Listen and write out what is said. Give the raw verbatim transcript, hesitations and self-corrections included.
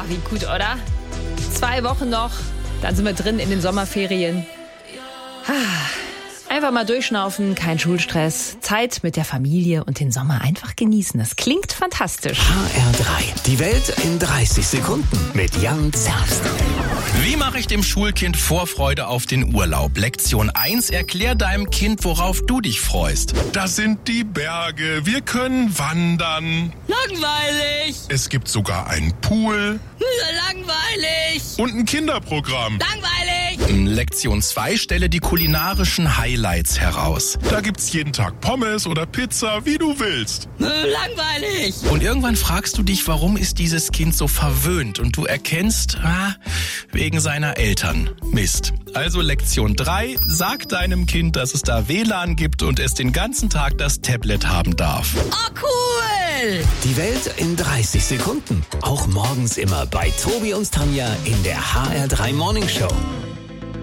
wie gut, oder? Zwei Wochen noch, dann sind wir drin in den Sommerferien. Einfach mal durchschnaufen, kein Schulstress, Zeit mit der Familie und den Sommer einfach genießen. Das klingt fantastisch. H R drei, die Welt in dreißig Sekunden mit Jan Zerbst. Wie mache ich dem Schulkind Vorfreude auf den Urlaub? Lektion eins, erklär deinem Kind, worauf du dich freust. Das sind die Berge, wir können wandern. Langweilig. Es gibt sogar einen Pool. Langweilig. Und ein Kinderprogramm. Langweilig. Lektion zwei, stelle die kulinarischen Highlights heraus. Da gibt's jeden Tag Pommes oder Pizza, wie du willst. Langweilig. Und irgendwann fragst du dich, warum ist dieses Kind so verwöhnt? Und du erkennst, ah, wegen seiner Eltern. Mist. Also Lektion drei, sag deinem Kind, dass es da W L A N gibt und es den ganzen Tag das Tablet haben darf. Oh, cool. Die Welt in dreißig Sekunden. Auch morgens immer bei Tobi und Tanja in der H R drei Morning Show.